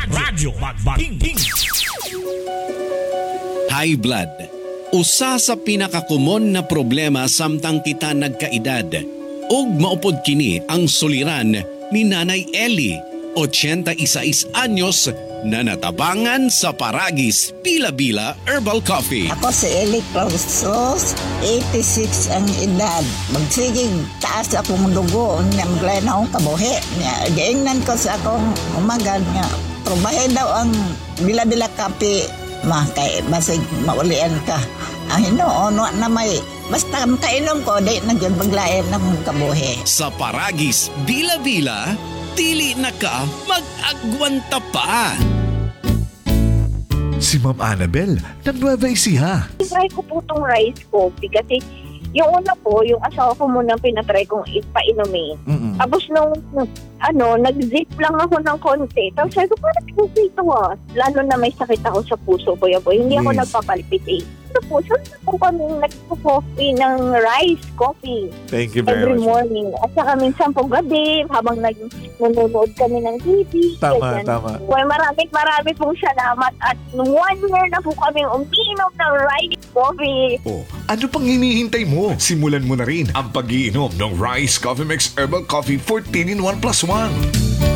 Radyo Magbating. High blood. Usa sa pinakakumon na problema samtang kita nagkaedad. Ug maupod kini ang suliran ni Nanay Ellie, 86 anyos, na natabangan sa Paragis Bila-Bila Herbal Coffee. Ako si Eli Clausos, 86 ang edad. Magsiging taas akong dugo niya maglayan akong kabuhi. Gaingnan ko sa akong umagan niya. Probahe daw ang Bila-Bila Coffee. Kay basig maulian ka. Ang hinuon na may basta kainom ko, di na dyan maglayan ng kabuhi. Sa Paragis Bila-Bila, dili na ka mag-agwanta pa. Si Ma'am Annabel ng Nueva Ecija. Try ko po itong rice coffee kasi yung una po, yung asawa ko muna pinatry kong ipainumin. Tapos nung nag-zip lang ako ng konti. Tapos sabi ko, parang kasi ito lalo na may sakit ako sa puso, boy. Hindi ako nagpapalpitate. Ano po, saan na po kami nagpo-coffee ng rice coffee? Thank you very every much. morning. At saka minsan po gabi, habang nanonood kami ng TV. Tama, ganyan. tama. Well, marami pong salamat. At 1 year na po kami umiinom ng rice coffee. Oh, ano pang hinihintay mo? Simulan mo na rin ang pag-iinom ng Rice Coffee Mix Herbal Coffee 14-in-1 + 1.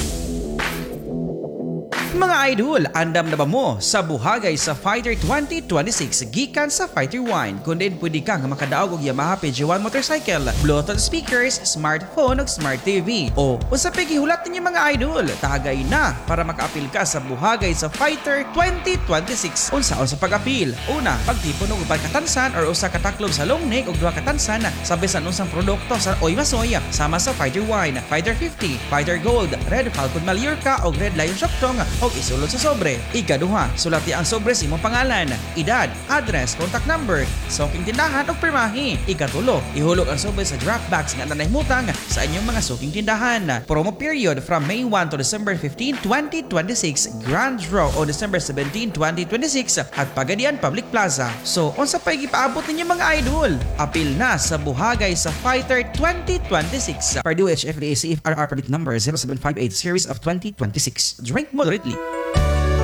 Mga idol, andam na ba mo sa buhagay sa Fighter 2026 gikan sa Fighter Wine? Kung din pwede kang makadaog og Yamaha PG1 motorcycle, Bluetooth speakers, smartphone ug smart TV. O usap gihulat ninyo mga idol, tagay na para makaapil ka sa buhagay sa Fighter 2026. Unsaon sa pag-apil? Una, pagtipon og uban katansan or usa ka taklob sa long neck ug duha ka tansan sa bisan unsang produkto sa Oy Masoy sama sa Fighter Wine, Fighter 50, Fighter Gold, Red Falcon Mallorca ug Red Lion Shoktong o isulod sa sobre. Ikaduha, sulati ang sobre sa imong pangalan, edad, address, contact number, suking tindahan o pirmahi. Ikatulo, ihulog ang sobre sa draft bags nga nanahimutang sa inyong mga suking tindahan. Promo period from May 1 to December 15, 2026. Grand draw on December 17, 2026 at Pagadian Public Plaza. So, unsa pa gipaabot ninyo mga idol? Apil na sa buhagay sa Fighter 2026. Purdue HFDA CFRR permit number 0758 series of 2026. Drink moderately.